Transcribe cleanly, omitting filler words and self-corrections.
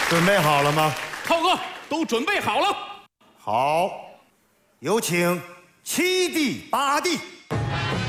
准备好了吗？ 涛哥，都准备好了。 好，有请7弟8弟。